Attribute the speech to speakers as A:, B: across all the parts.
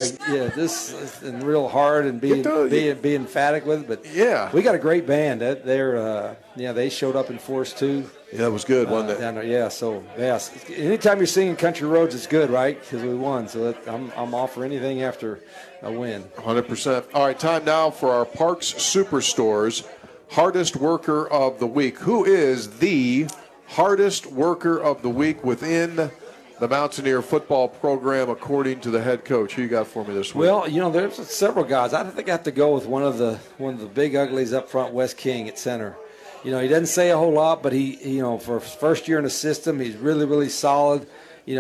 A: this is real hard and be emphatic with it. But
B: yeah,
A: we got a great band. They showed up in force too.
B: Yeah, that was good, wasn't it?
A: Yeah. So anytime you're singing Country Roads, it's good, right? Because we won. So I'm all for anything after a win.
B: 100%. All right, time now for our Parks Superstores Hardest Worker of the Week. Who is the hardest worker of the week within the Mountaineer football program, according to the head coach? Who you got for me this week?
A: Well, there's several guys. I think I have to go with one of the big uglies up front, Wes King at center. He doesn't say a whole lot, but he for his first year in the system, he's really, really solid. He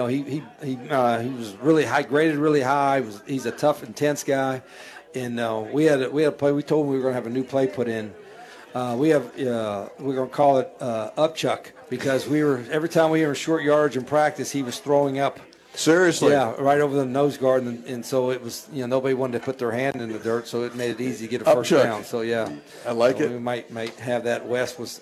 A: was really high, graded really high. He's a tough, intense guy. And we had a play. We told him we were going to have a new play put in. We're going to call it Upchuck, because every time we were in short yardage in practice, he was throwing up.
B: Seriously?
A: Yeah, right over the nose guard, and so it was, nobody wanted to put their hand in the dirt, so it made it easy to get a first down. So yeah,
B: I like it.
A: We might have that. West was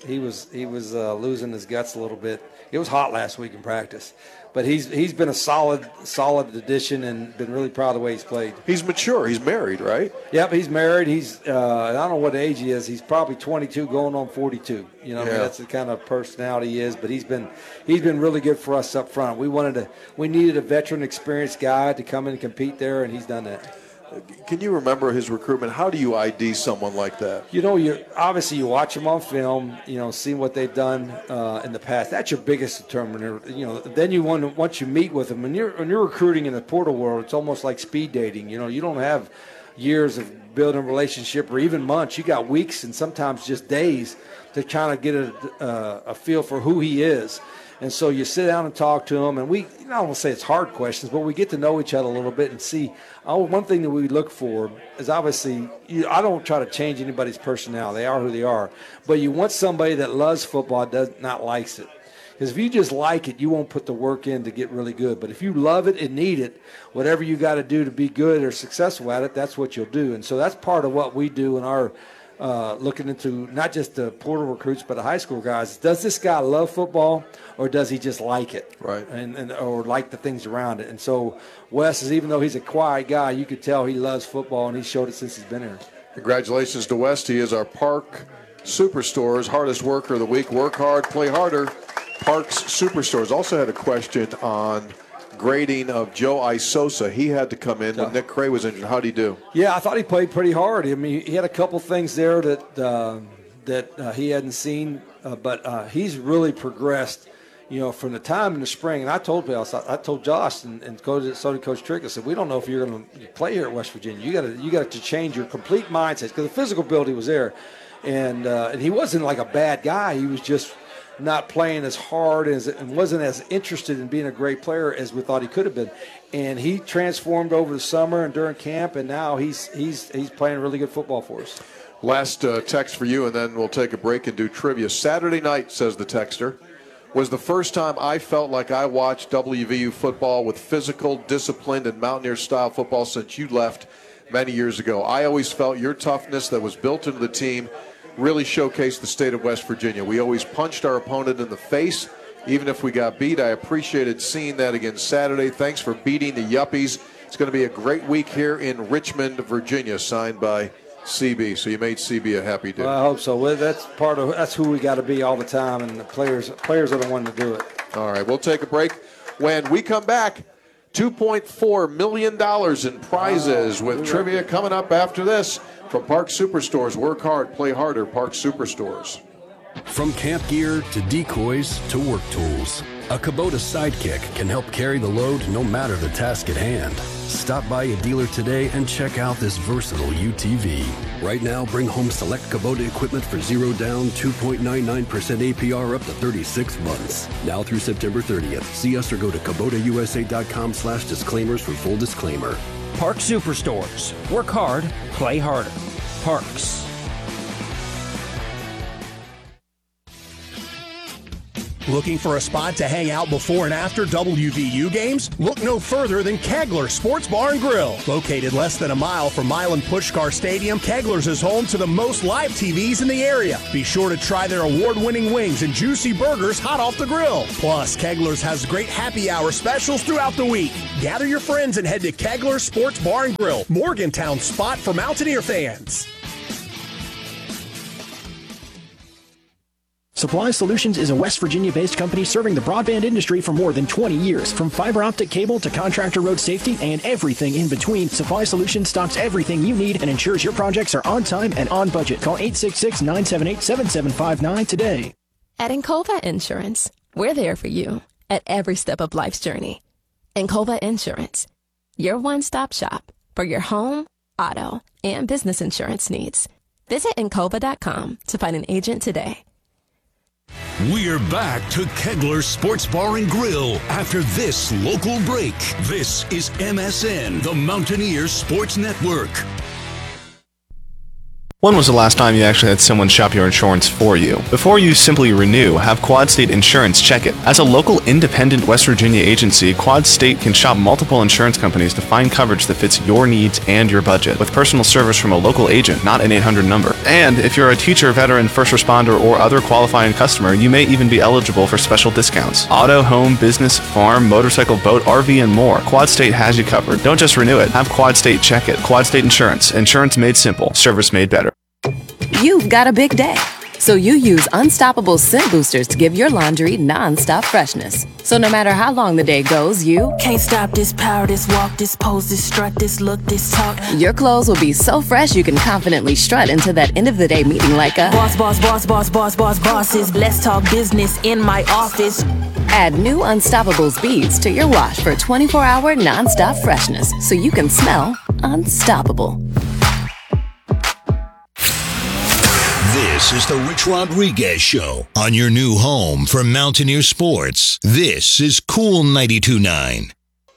A: losing his guts a little bit. It was hot last week in practice, but he's been a solid addition and been really proud of the way he's played.
B: He's mature. He's married, right?
A: Yep, he's married. He's I don't know what age he is. He's probably 22, going on 42. I mean, that's the kind of personality he is. But he's been really good for us up front. We needed a veteran, experienced guy to come in and compete there, and he's done that.
B: Can you remember his recruitment? How do you ID someone like that?
A: You watch them on film, see what they've done in the past. That's your biggest determiner. Then once you meet with them, when you're recruiting in the portal world, it's almost like speed dating. You don't have years of building a relationship or even months. You got weeks and sometimes just days to kind of get a feel for who he is. And so you sit down and talk to him, and I don't want to say it's hard questions, but we get to know each other a little bit and see. One thing that we look for is obviously, I don't try to change anybody's personality. They are who they are. But you want somebody that loves football, not likes it. Because if you just like it, you won't put the work in to get really good. But if you love it and need it, whatever you got to do to be good or successful at it, that's what you'll do. And so that's part of what we do in our looking into not just the portal recruits but the high school guys. Does this guy love football, or does he just like it,
B: right?
A: And or like the things around it? And so Wes is, even though he's a quiet guy, you could tell he loves football, and he showed it since he's been here.
B: Congratulations to West. He is our Park Superstores Hardest Worker of the Week. Work hard, play harder. Parks Superstores. Also had a question on grading of Joe Isosa. He had to come in when Nick Cray was injured. How'd he do?
A: Yeah, I thought he played pretty hard. I mean, he had a couple things there that he hadn't seen, but he's really progressed, from the time in the spring. And I told Josh and so did Coach Trick. I said, we don't know if you're going to play here at West Virginia. You got to change your complete mindset, because the physical ability was there, and he wasn't like a bad guy. He was just not playing as hard and wasn't as interested in being a great player as we thought he could have been. And he transformed over the summer and during camp, and now he's playing really good football for us.
B: Last text for you, and then we'll take a break and do trivia. Saturday night, says the texter, was the first time I felt like I watched WVU football with physical, disciplined, and Mountaineer-style football since you left many years ago. I always felt your toughness that was built into the team really showcased the state of West Virginia. We always punched our opponent in the face, even if we got beat. I appreciated seeing that again Saturday. Thanks for beating the Yuppies. It's going to be a great week here in Richmond, Virginia, signed by CB. So you made CB a happy day.
A: Well, I hope so. Well, that's who we got to be all the time, and the players are the one to do it.
B: All right, we'll take a break. When we come back, $2.4 million in prizes with trivia coming up after this. From Park Superstores, work hard, play harder, Park Superstores.
C: From camp gear to decoys to work tools, a Kubota Sidekick can help carry the load no matter the task at hand. Stop by a dealer today and check out this versatile UTV. Right now, bring home select Kubota equipment for 0 down, 2.99% APR up to 36 months. Now through September 30th. See us or go to KubotaUSA.com/disclaimers for full disclaimer.
D: Park Superstores. Work hard, play harder. Parks.
E: Looking for a spot to hang out before and after WVU games? Look no further than Kegler Sports Bar and Grill. Located less than a mile from Milan Pushkar Stadium, Kegler's is home to the most live TVs in the area. Be sure to try their award-winning wings and juicy burgers hot off the grill. Plus, Kegler's has great happy hour specials throughout the week. Gather your friends and head to Kegler Sports Bar and Grill, Morgantown's spot for Mountaineer fans.
F: Supply Solutions is a West Virginia-based company serving the broadband industry for more than 20 years. From fiber optic cable to contractor road safety and everything in between, Supply Solutions stocks everything you need and ensures your projects are on time and on budget. Call 866-978-7759 today.
G: At Encova Insurance, we're there for you at every step of life's journey. Encova Insurance, your one-stop shop for your home, auto, and business insurance needs. Visit Encova.com to find an agent today.
H: We're back to Kegler Sports Bar and Grill after this local break. This is MSN, the Mountaineer Sports Network.
I: When was the last time you actually had someone shop your insurance for you? Before you simply renew, have Quad State Insurance check it. As a local independent West Virginia agency, Quad State can shop multiple insurance companies to find coverage that fits your needs and your budget, with personal service from a local agent, not an 800 number. And if you're a teacher, veteran, first responder, or other qualifying customer, you may even be eligible for special discounts. Auto, home, business, farm, motorcycle, boat, RV, and more. Quad State has you covered. Don't just renew it. Have Quad State check it. Quad State Insurance. Insurance made simple. Service made better.
J: You've got a big day, so you use Unstoppable Scent Boosters to give your laundry non-stop freshness. So no matter how long the day goes, you
K: can't stop this power, this walk, this pose, this strut, this look, this talk.
J: Your clothes will be so fresh you can confidently strut into that end of the day meeting like a
K: boss, boss, boss, boss, boss, boss, bosses. Let's talk business in my office.
J: Add new Unstoppables beads to your wash for 24-hour non-stop freshness so you can smell unstoppable.
H: This is the Rich Rodriguez Show on your new home for Mountaineer Sports. This is Cool 92.9.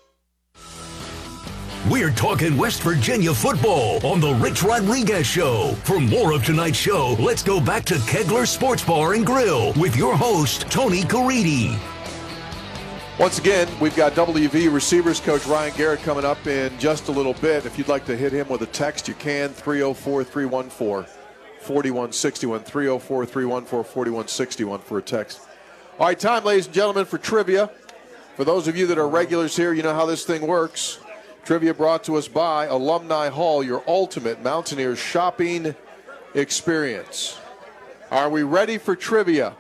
H: We're talking West Virginia football on the Rich Rodriguez Show. For more of tonight's show, let's go back to Kegler Sports Bar and Grill with your host, Tony Caridi.
B: Once again, we've got WV receivers coach Ryan Garrett coming up in just a little bit. If you'd like to hit him with a text, you can, 304-314-4161, 304-314-4161 for a text. All right, time, ladies and gentlemen, for trivia. For those of you that are regulars here, you know how this thing works. Trivia brought to us by Alumni Hall, your ultimate Mountaineers shopping experience. Are we ready for trivia?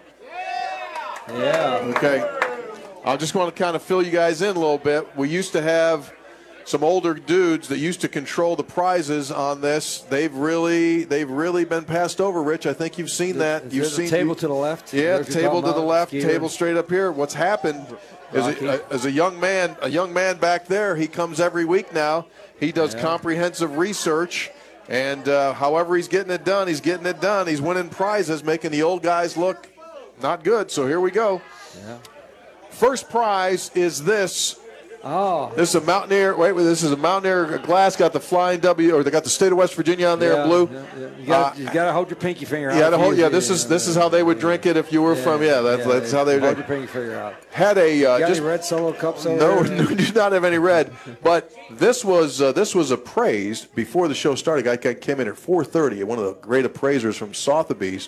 A: Yeah.
B: Okay. I just want to kind of fill you guys in a little bit. We used to have some older dudes that used to control the prizes on this. They've really been passed over, Rich. I think you've seen that. You've seen
A: the table to the left.
B: Yeah, table to the left, table straight up here. What's happened is a young man back there. He comes every week now. He does comprehensive research, and however he's getting it done, he's getting it done. He's winning prizes, making the old guys look not good. So here we go.
A: Yeah.
B: First prize is this.
A: Oh.
B: This is a Mountaineer. This is a Mountaineer glass. Got the flying W, or they got the state of West Virginia on there in blue.
A: Yeah. You got to hold your pinky finger out.
B: This is how they would drink it if you were from. That's how they would
A: hold your pinky finger out.
B: Had a
A: got any red Solo cups over there?
B: No, do not have any red. But this was appraised before the show started. Guy came in at 4:30. One of the great appraisers from Sotheby's.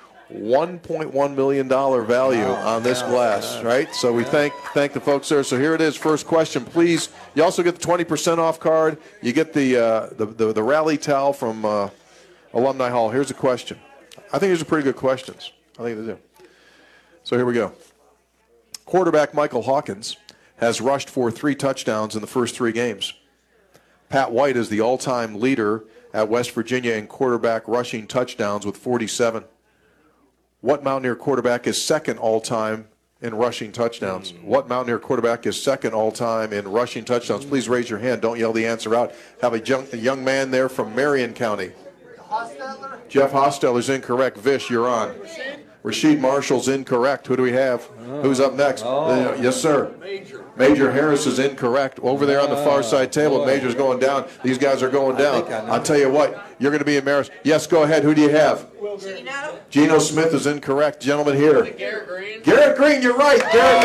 B: $1.1 million value on this glass, right? So we thank the folks there. So here it is, first question, please. You also get the 20% off card. You get the rally towel from Alumni Hall. Here's a question. I think these are pretty good questions. I think they do. So here we go. Quarterback Michael Hawkins has rushed for 3 touchdowns in the first 3 games. Pat White is the all-time leader at West Virginia in quarterback rushing touchdowns with 47. What Mountaineer quarterback is second all-time in rushing touchdowns? What Mountaineer quarterback is second all-time in rushing touchdowns? Please raise your hand. Don't yell the answer out. Have a young man there from Marion County. Jeff Hostetler is incorrect. Vish, you're on. Rasheed Marshall's incorrect. Who do we have? Who's up next? Yes, sir. Major Harris is incorrect. Over there on the far side table, Major's going down. These guys are going down. I'll tell you what, you're going to be embarrassed. Yes, go ahead. Who do you have? Geno Smith is incorrect. Gentleman here.
L: Garrett Green.
B: Garrett Green, you're right. Garrett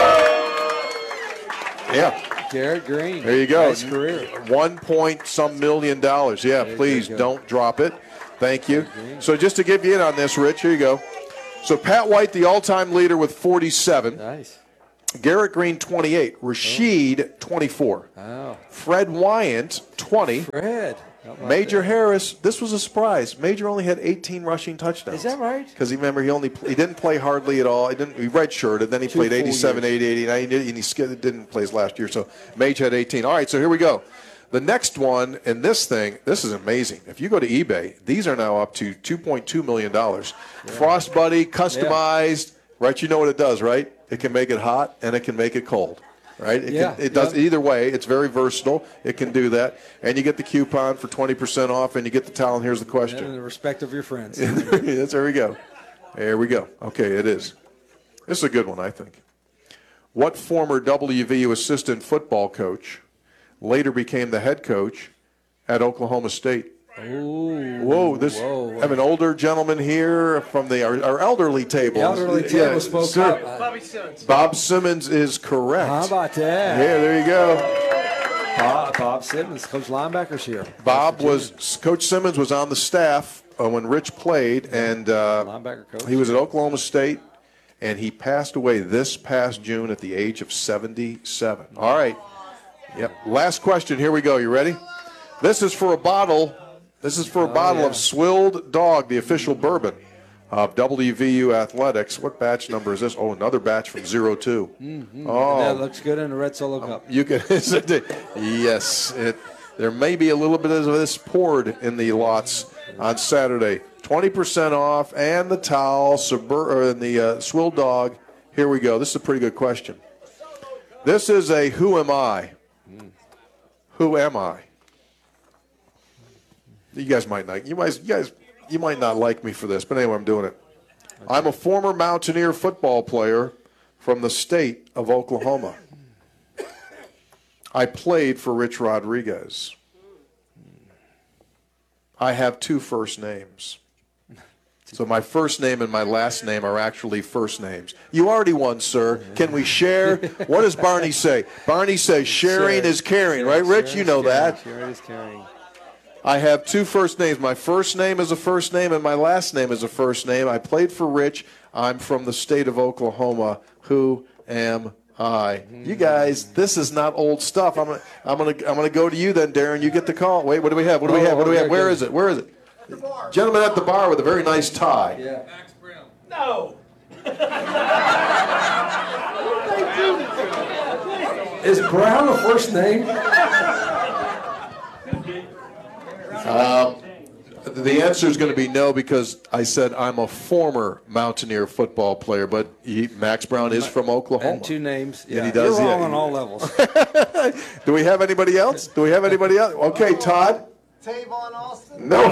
B: Green. Yeah.
A: Garrett Green.
B: There you go.
A: Nice career.
B: $1 million. Yeah, please don't drop it. Thank you. So just to give you in on this, Rich, here you go. So Pat White, the all-time leader with 47.
A: Nice.
B: Garrett Green, 28. Rasheed, 24.
A: Wow.
B: Fred Wyant, 20.
A: Fred.
B: Major Harris, this was a surprise. Major only had 18 rushing touchdowns.
A: Is that right?
B: Because remember, he didn't play hardly at all. He redshirted. Then he played 87, 80, 89, and he didn't play his last year. So Major had 18. All right, so here we go. The next one, and this is amazing. If you go to eBay, these are now up to $2.2 million. Yeah. Frost Buddy, customized, right? You know what it does, right? It can make it hot and it can make it cold, right? It does either way. It's very versatile. It can do that. And you get the coupon for 20% off, and you get the towel, and here's the question.
A: And the respect of your friends.
B: There we go. There we go. Okay, it is. This is a good one, I think. What former WVU assistant football coach later became the head coach at Oklahoma State?
A: Whoa!
B: I have an older gentleman here from our elderly table.
A: The elderly table spoke up.
L: Bobby Simmons.
B: Bob Simmons is correct.
A: How about that?
B: Yeah, there you go.
A: Bob Simmons, Coach Linebackers here.
B: Coach Simmons was on the staff when Rich played, and
A: linebacker coach.
B: He was at Oklahoma State, and he passed away this past June at the age of 77. All right. Yep. Last question. Here we go. You ready? This is for a bottle. This is for a bottle of Swilled Dog, the official bourbon of WVU Athletics. What batch number is this? Oh, another batch from 02.
A: Mm-hmm. Oh, that looks good in the Red Solo Cup.
B: You can. Yes. There may be a little bit of this poured in the lots on Saturday. 20% off, and the towel, and the Swilled Dog. Here we go. This is a pretty good question. This is a who am I? Who am I? You guys might not. You might not like me for this, but anyway, I'm doing it. Okay. I'm a former Mountaineer football player from the state of Oklahoma. I played for Rich Rodriguez. I have 2 first names. So my first name and my last name are actually first names. You already won, sir. Can we share? What does Barney say? Barney says sharing is caring, right, Rich? You know that.
A: Sharing is caring.
B: I have 2 first names. My first name is a first name, and my last name is a first name. I played for Rich. I'm from the state of Oklahoma. Who am I? You guys, this is not old stuff. I'm gonna go to you then, Darren. You get the call. Wait, what do we have? What do we have? What do we have? Where is it? Where is it? Gentleman at the bar with a very nice tie.
L: Yeah. Max Brown. No.
A: Is Brown a first name?
B: The answer is going to be no, because I said I'm a former Mountaineer football player, but Max Brown is from Oklahoma.
A: And 2 names. Yeah.
B: And he does.
A: You're wrong on all levels.
B: Do we have anybody else? Okay, Todd.
L: Tavon Austin?
B: No.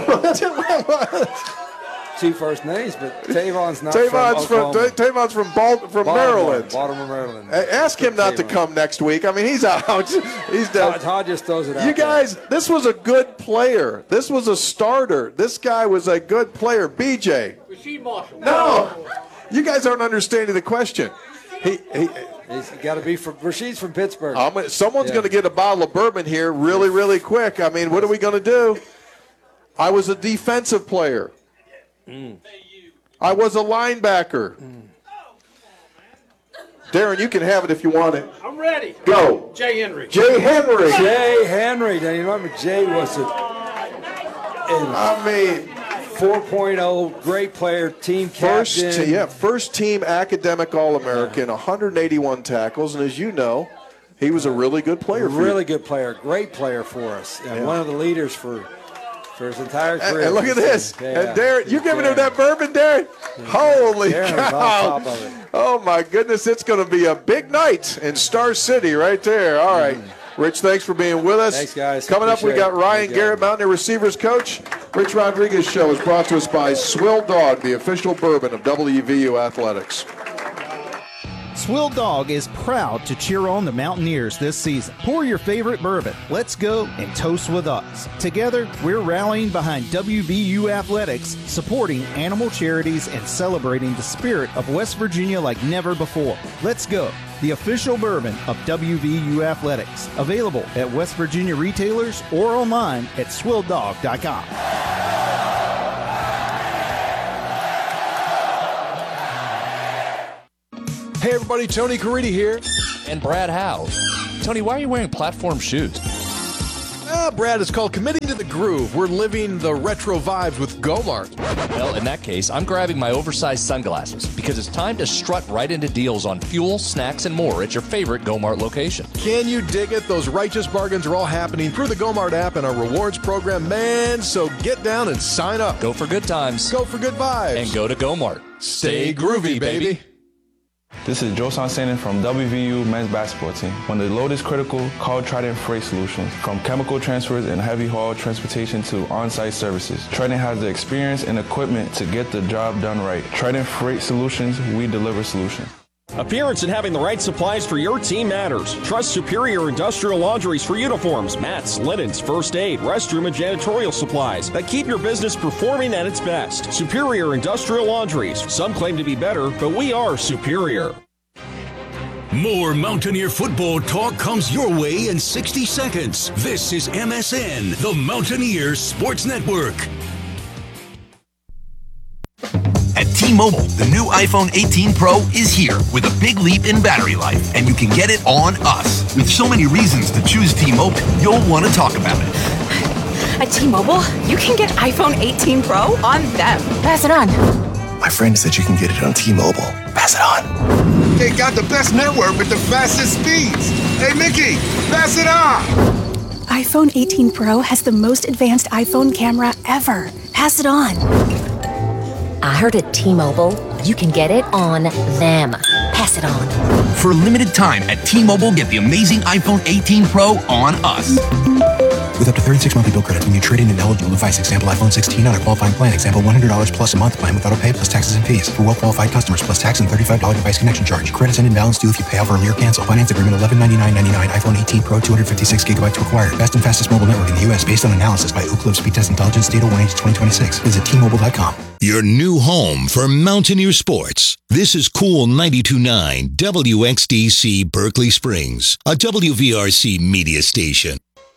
A: 2 first names, but Tavon's not
B: Tavon's from Maryland.
A: Baltimore, Maryland.
B: Ask him not to come next week. I mean, he's out. He's done.
A: Todd just throws it out.
B: You guys, this was a good player. This was a starter. This guy was a good player. BJ.
L: Rasheed Marshall.
B: No. You guys aren't understanding the question.
A: He's got to be from Rasheed's from Pittsburgh.
B: Someone's going to get a bottle of bourbon here really, really quick. I mean, what are we going to do? I was a defensive player. I was a linebacker. Darren, you can have it if you want it.
L: I'm ready.
B: Go.
L: Jay Henry.
B: Jay Henry.
A: Jay Henry. Now, you remember Jay was a 4.0, great player, team captain.
B: First team academic All-American, 181 tackles, and as you know, he was a really good player.
A: Good player, great player for us, and one of the leaders for his entire career.
B: And look at this. And Darren, you giving him that bourbon, Darren? Holy cow. Oh, my goodness. It's going to be a big night in Star City right there. All right. Rich, thanks for being with us.
A: Thanks, guys.
B: Coming up, we got Ryan Garrett, Mountaineer receivers coach. Rich Rodriguez Show is brought to us by Swill Dog, the official bourbon of WVU Athletics.
M: Swill Dog is proud to cheer on the Mountaineers this season. Pour your favorite bourbon. Let's go and toast with us. Together, we're rallying behind WVU Athletics, supporting animal charities and celebrating the spirit of West Virginia like never before. Let's go. The official bourbon of WVU Athletics. Available at West Virginia retailers or online at swilldog.com.
N: Hey everybody, Tony Caridi here.
O: And Brad Howe. Tony, why are you wearing platform shoes?
N: Brad, it's called Committing to the Groove. We're living the retro vibes with Gomart.
O: Well, in that case, I'm grabbing my oversized sunglasses because it's time to strut right into deals on fuel, snacks, and more at your favorite Gomart location.
N: Can you dig it? Those righteous bargains are all happening through the Gomart app and our rewards program, man. So get down and sign up.
O: Go for good times.
N: Go for good vibes.
O: And go to Gomart.
N: Stay groovy, baby.
P: This is Joe Sansanin from WVU men's basketball team. When the load is critical, call Trident Freight Solutions. From chemical transfers and heavy haul transportation to on-site services, Trident has the experience and equipment to get the job done right. Trident Freight Solutions, we deliver solutions.
Q: Appearance and having the right supplies for your team matters. Trust Superior Industrial Laundries for uniforms, mats, linens, first aid, restroom, and janitorial supplies that keep your business performing at its best. Superior Industrial Laundries. Some claim to be better, but we are superior.
H: More Mountaineer football talk comes your way in 60 seconds. This is MSN, the Mountaineer Sports Network.
R: At T-Mobile, the new iPhone 18 Pro is here with a big leap in battery life, and you can get it on us. With so many reasons to choose T-Mobile, you'll want to talk about it.
S: At T-Mobile, you can get iPhone 18 Pro on them. Pass it on.
T: My friend said you can get it on T-Mobile. Pass it on.
U: They got the best network with the fastest speeds. Hey, Mickey, pass it on.
V: iPhone 18 Pro has the most advanced iPhone camera ever. Pass it on.
W: I heard at T-Mobile, you can get it on them. Pass it on.
R: For a limited time at T-Mobile, get the amazing iPhone 18 Pro on us.
T: With up to 36 monthly bill credits when you trade in an eligible device. Example, iPhone 16 on a qualifying plan. Example, $100 plus a month plan with auto pay plus taxes and fees. For well-qualified customers, plus tax and $35 device connection charge. Credits and imbalance due if you pay off early or cancel. Finance agreement $1199.99. iPhone 18 Pro 256 gigabytes required. Best and fastest mobile network in the U.S. based on analysis by Ookla Speed Test Intelligence Data 1H2026. Visit T-Mobile.com.
H: Your new home for Mountaineer sports. This is Cool 92.9 WXDC Berkeley Springs, a WVRC media station.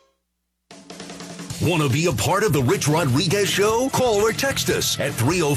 H: Want to be a part of the Rich Rodriguez Show? Call or text us at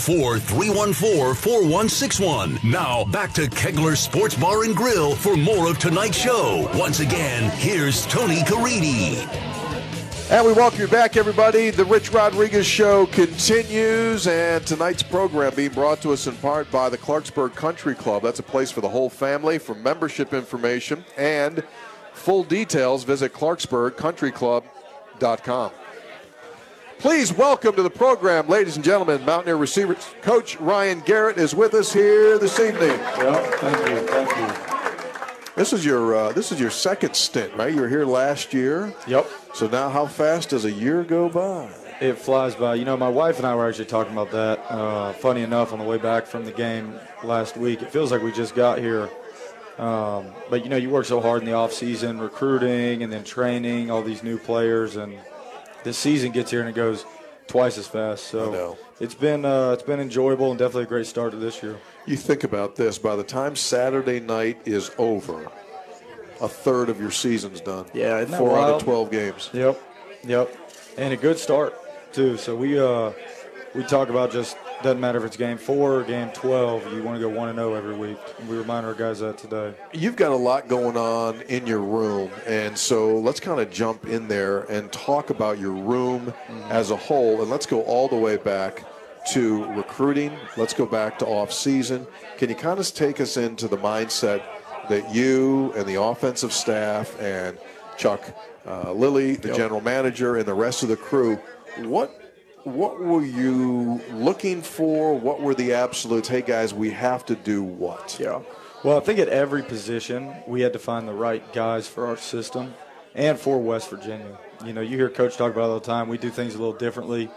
H: 304-314-4161. Now, back to Kegler Sports Bar and Grill for more of tonight's show. Once again, here's Tony Caridi.
B: And we welcome you back, everybody. The Rich Rodriguez Show continues, and tonight's program being brought to us in part by the Clarksburg Country Club. That's a place for the whole family. For membership information and full details, visit clarksburgcountryclub.com. Please welcome to the program, ladies and gentlemen, Mountaineer receivers coach Ryan Garrett is with us here this evening.
A: Yeah, thank you.
B: This is your second stint, right? You were here last year.
A: Yep.
B: So now, how fast does a year go by?
A: It flies by. You know, my wife and I were actually talking about that. Funny enough, on the way back from the game last week, it feels like we just got here. But you know, you work so hard in the off season, recruiting and then training all these new players, and this season gets here and it goes twice as fast. So it's been enjoyable and definitely a great start to this year.
B: You think about this: by the time Saturday night is over, a third of your season's done.
A: Yeah, isn't that
B: 4
A: wild?
B: out of 12 games.
A: Yep, and a good start too. So we talk about just doesn't matter if it's game 4 or game 12. You want to go 1-0 every week. And we remind our guys that today.
B: You've got a lot going on in your room, and so let's kind of jump in there and talk about your room as a whole, and let's go all the way back to recruiting. Let's go back to off-season. Can you kind of take us into the mindset that you and the offensive staff and Chuck Lilly, the general manager, and the rest of the crew, what were you looking for? What were the absolutes? Hey, guys, we have to do what?
A: Yeah. Well, I think at every position we had to find the right guys for our system and for West Virginia. You know, you hear Coach talk about it all the time. We do things a little differently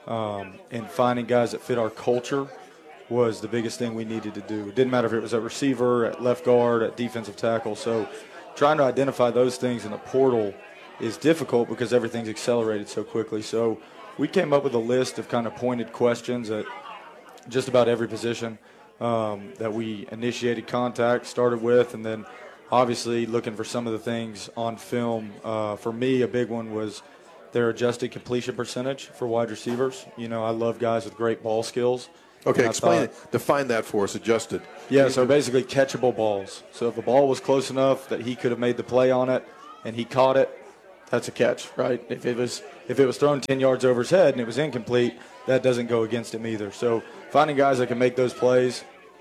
C: and finding guys that fit our culture was the biggest thing we needed to do. It didn't matter if it was at receiver, at left guard, at defensive tackle. So trying to identify those things in the portal is difficult because everything's accelerated so quickly. So we came up with a list of kind of pointed questions at just about every position that we initiated contact, started with, and then obviously looking for some of the things on film. For me, a big one was their adjusted completion percentage for wide receivers. You know, I love guys with great ball skills.
B: Okay, explain it. Define that for us, adjusted.
C: Yeah, so basically catchable balls. So if the ball was close enough that he could have made the play on it and he caught it, that's a catch, right? If it was thrown 10 yards over his head and it was incomplete, that doesn't go against him either. So finding guys that can make those plays,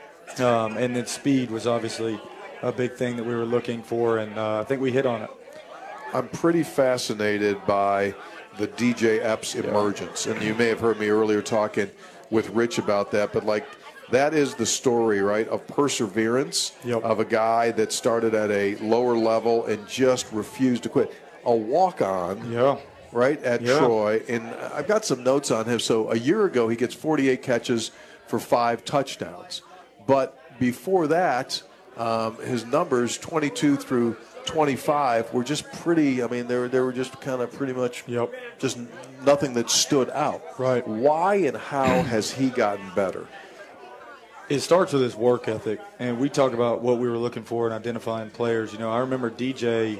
C: and then speed was obviously a big thing that we were looking for, and I think we hit on it.
B: I'm pretty fascinated by the DJ Epps emergence, and you may have heard me earlier talking with Rich about that, but like that is the story, right, of perseverance, of a guy that started at a lower level and just refused to quit. A walk-on, right, at Troy, and I've got some notes on him. So a year ago, he gets 48 catches for 5 touchdowns. But before that, his numbers, 22 through 25, were just pretty, I mean, they were just kind of pretty much just nothing that stood out.
C: Right.
B: Why and how has he gotten better?
C: It starts with his work ethic, and we talk about what we were looking for in identifying players. You know, I remember DJ,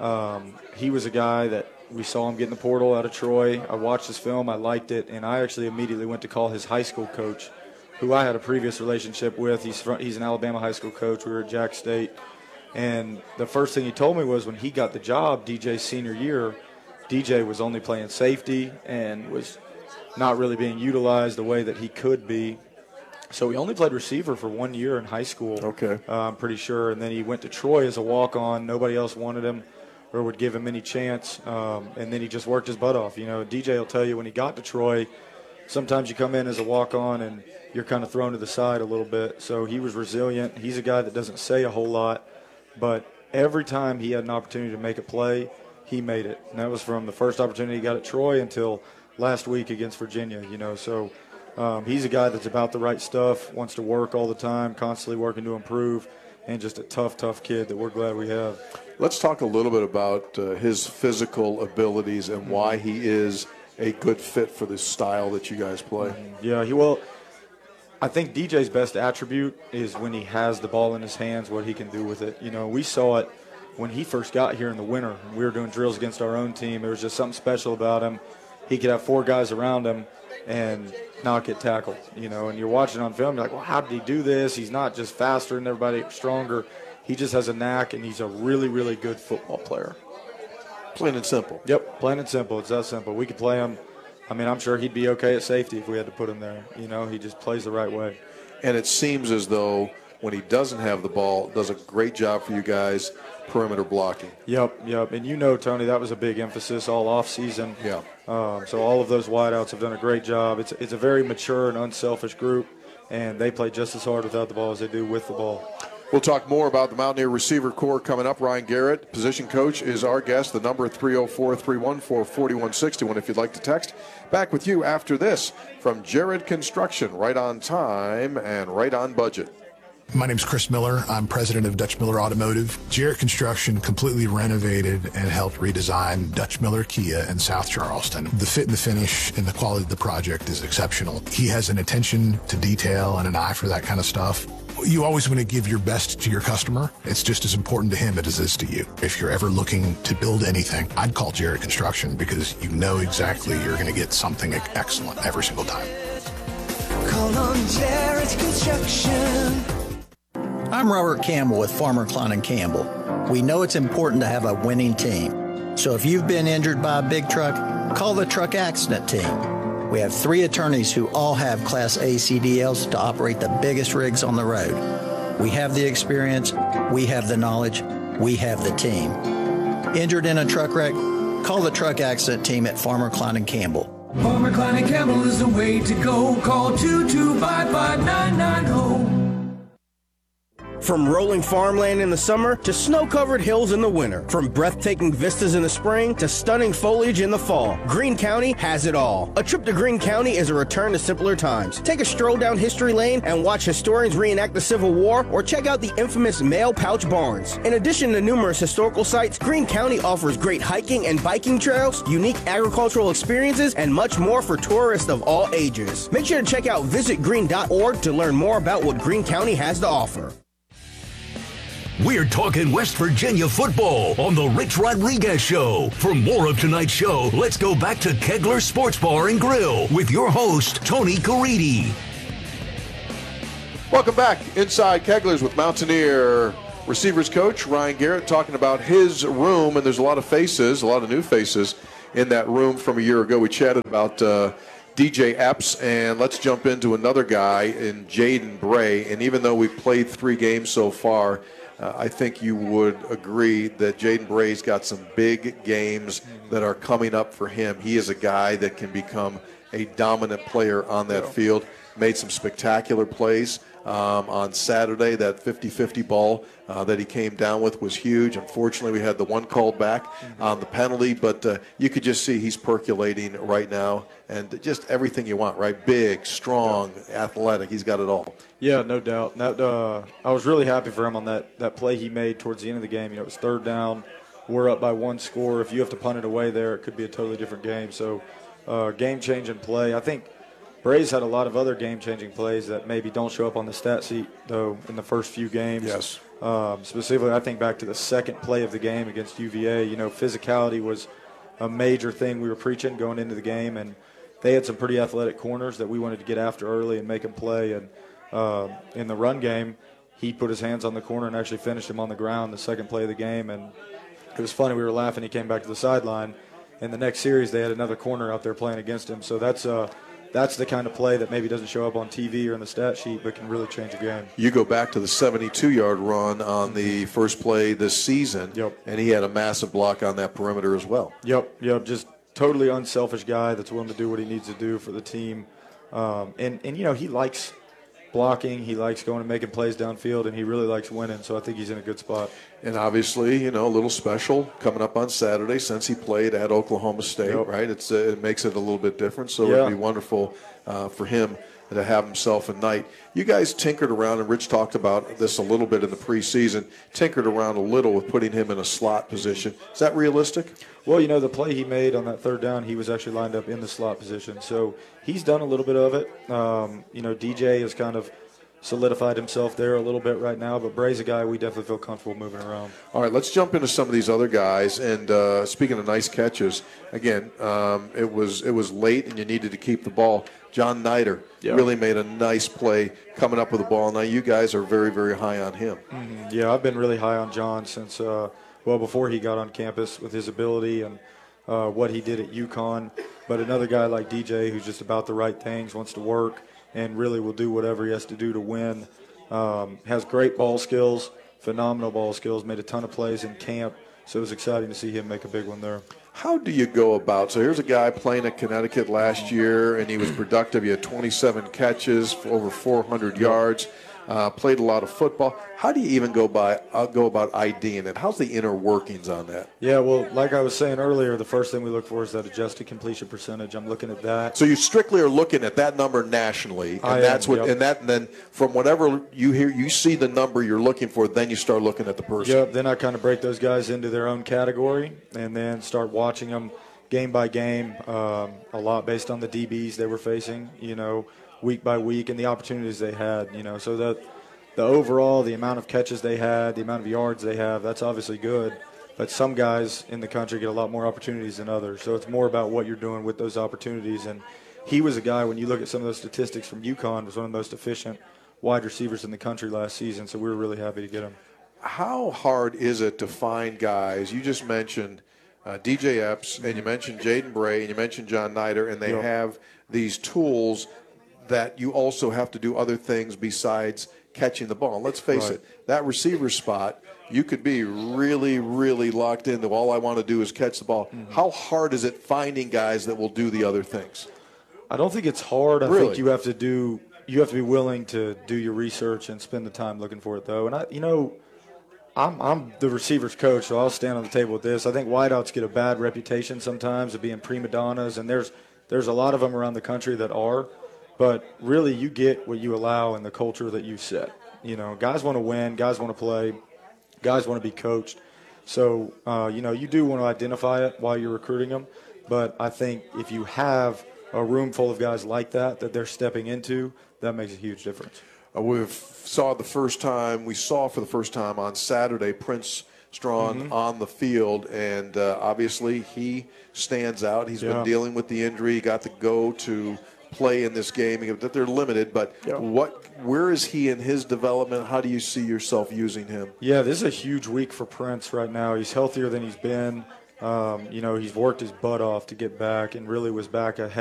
C: he was a guy that we saw him get in the portal out of Troy. I watched his film, I liked it, and I actually immediately went to call his high school coach, who I had a previous relationship with. He's an Alabama high school coach. We were at Jack State. And the first thing he told me was when he got the job, DJ's senior year, DJ was only playing safety and was not really being utilized the way that he could be. So he only played receiver for 1 year in high school, I'm pretty sure. And then he went to Troy as a walk-on. Nobody else wanted him or would give him any chance. And then he just worked his butt off. You know, DJ will tell you when he got to Troy, sometimes you come in as a walk-on and you're kind of thrown to the side a little bit. So he was resilient. He's a guy that doesn't say a whole lot, but every time he had an opportunity to make a play, he made it. And that was from the first opportunity he got at Troy until last week against Virginia, you know. So he's a guy that's about the right stuff, wants to work all the time, constantly working to improve, and just a tough, tough kid that we're glad we have.
B: Let's talk a little bit about his physical abilities and why he is a good fit for the style that you guys play.
C: Yeah, I think DJ's best attribute is when he has the ball in his hands, what he can do with it. You know, we saw it when he first got here in the winter. We were doing drills against our own team. There was just something special about him. He could have 4 guys around him and not get tackled, you know. And you're watching on film, you're like, well, how did he do this? He's not just faster than everybody, stronger. He just has a knack, and he's a really, really good football player.
B: Plain and simple.
C: Yep, plain and simple. It's that simple. We could play him. I mean, I'm sure he'd be okay at safety if we had to put him there. You know, he just plays the right way.
B: And it seems as though when he doesn't have the ball, does a great job for you guys perimeter blocking.
C: Yep. And you know, Tony, that was a big emphasis all offseason.
B: Yeah.
C: So all of those wideouts have done a great job. It's a very mature and unselfish group, and they play just as hard without the ball as they do with the ball.
B: We'll talk more about the Mountaineer receiver core coming up. Ryan Garrett, position coach, is our guest. The number 304-314-4161 if you'd like to text. Back with you after this from Jared Construction, right on time and right on budget.
D: My name's Chris Miller. I'm president of Dutch Miller Automotive. Jarrett Construction completely renovated and helped redesign Dutch Miller Kia in South Charleston. The fit and the finish and the quality of the project is exceptional. He has an attention to detail and an eye for that kind of stuff. You always want to give your best to your customer. It's just as important to him as it is to you. If you're ever looking to build anything, I'd call Jarrett Construction because you know exactly you're going to get something excellent every single time.
E: Call on Jarrett Construction.
X: I'm Robert Campbell with Farmer Klein & Campbell. We know it's important to have a winning team. So if you've been injured by a big truck, call the truck accident team. We have 3 attorneys who all have Class A CDLs to operate the biggest rigs on the road. We have the experience, we have the knowledge, we have the team. Injured in a truck wreck? Call the truck accident team at Farmer Klein & Campbell.
E: Farmer Klein & Campbell is the way to go. Call 225-5990.
F: From rolling farmland in the summer to snow-covered hills in the winter. From breathtaking vistas in the spring to stunning foliage in the fall. Greene County has it all. A trip to Greene County is a return to simpler times. Take a stroll down history lane and watch historians reenact the Civil War, or check out the infamous Mail Pouch Barns. In addition to numerous historical sites, Greene County offers great hiking and biking trails, unique agricultural experiences, and much more for tourists of all ages. Make sure to check out visitgreene.org to learn more about what Greene County has to offer.
H: We're talking West Virginia football on the Rich Rodriguez Show. For more of tonight's show, let's go back to Kegler Sports Bar and Grill with your host, Tony Caridi.
B: Welcome back inside Kegler's with Mountaineer receivers coach Ryan Garrett talking about his room, and there's a lot of faces, a lot of new faces in that room from a year ago. We chatted about DJ Epps, and let's jump into another guy in Jaden Bray. And even though we've played 3 games so far, I think you would agree that Jaden Bray's got some big games that are coming up for him. He is a guy that can become a dominant player on that field. Made some spectacular plays on Saturday. That 50-50 ball that he came down with was huge. Unfortunately, we had the one called back on the penalty, but you could just see he's percolating right now, and just everything you want, right? Big, strong, athletic. He's got it all.
C: Yeah, no doubt. That, I was really happy for him on that play he made towards the end of the game. You know, it was 3rd down. We're up by 1 score. If you have to punt it away there, it could be a totally different game. So game-changing play. I think Bray's had a lot of other game-changing plays that maybe don't show up on the stat sheet, though, in the first few games.
B: Yes.
C: Specifically, I think back to the second play of the game against UVA. You know, physicality was a major thing we were preaching going into the game, and they had some pretty athletic corners that we wanted to get after early and make them play. And in the run game, he put his hands on the corner and actually finished him on the ground the second play of the game. And it was funny. We were laughing. He came back to the sideline. In the next series, they had another corner out there playing against him. So that's the kind of play that maybe doesn't show up on TV or in the stat sheet, but can really change a game.
B: You go back to the 72-yard run on the first play this season, and he had a massive block on that perimeter as well.
C: Yep. Just totally unselfish guy that's willing to do what he needs to do for the team. And you know, he likes blocking. He likes going and making plays downfield, and he really likes winning. So I think he's in a good spot.
B: And obviously, you know, a little special coming up on Saturday since he played at Oklahoma State, right? It makes it a little bit different. So it'd be wonderful for him to have himself a night. You guys tinkered around, and Rich talked about this a little bit in the preseason, tinkered around a little with putting him in a slot position. Is that realistic?
C: Well, you know, the play he made on that 3rd down, he was actually lined up in the slot position. So he's done a little bit of it. You know, DJ has kind of solidified himself there a little bit right now, but Bray's a guy we definitely feel comfortable moving around.
B: All right, let's jump into some of these other guys. And speaking of nice catches, again, it was late and you needed to keep the ball. John Nider really made a nice play coming up with the ball. Now you guys are very, very high on him.
C: Mm-hmm. Yeah, I've been really high on John since, before he got on campus with his ability and what he did at UConn. But another guy like DJ who's just about the right things, wants to work, and really will do whatever he has to do to win. Has great ball skills, phenomenal ball skills, made a ton of plays in camp, so it was exciting to see him make a big one there.
B: How do you go about, so here's a guy playing at Connecticut last year, and he was productive. He had 27 catches for over 400 yards, played a lot of football. How do you even go about IDing it? How's the inner workings on that?
C: Yeah, well, like I was saying earlier, the first thing we look for is that adjusted completion percentage. I'm looking at that.
B: So you strictly are looking at that number nationally, and then from whatever you hear, you see the number you're looking for, then you start looking at the person.
C: Yep. Then I kind of break those guys into their own category, and then start watching them game by game, a lot based on the DBs they were facing, you know, week by week, and the opportunities they had, you know, so that the overall, the amount of catches they had, the amount of yards they have, that's obviously good. But some guys in the country get a lot more opportunities than others. So it's more about what you're doing with those opportunities. And he was a guy, when you look at some of those statistics from UConn, was one of the most efficient wide receivers in the country last season. So we were really happy to get him.
B: How hard is it to find guys? You just mentioned DJ Epps, and you mentioned Jaden Bray, and you mentioned John Nider, and they have these tools that you also have to do other things besides catching the ball. And let's face it, that receiver spot, you could be really, really locked into all I want to do is catch the ball. Mm-hmm. How hard is it finding guys that will do the other things?
C: I don't think it's hard. I think you have to do you have to be willing to do your research and spend the time looking for it, though. And I'm the receivers coach, so I'll stand on the table with this. I think wideouts get a bad reputation sometimes of being prima donnas, and there's a lot of them around the country that are. But really, you get what you allow in the culture that you set. Guys want to win, guys want to play, guys want to be coached. So, you do want to identify it while you're recruiting them. But I think if you have a room full of guys like that they're stepping into, that makes a huge difference.
B: We saw for the first time on Saturday Prince Strong on the field, and obviously he stands out. He's been dealing with the injury. He got to go to play in this game. They're limited, but where is he in his development? How do you see yourself using him?
C: Yeah, this is a huge week for Prince right now. He's healthier than he's been. He's worked his butt off to get back and really was back ahead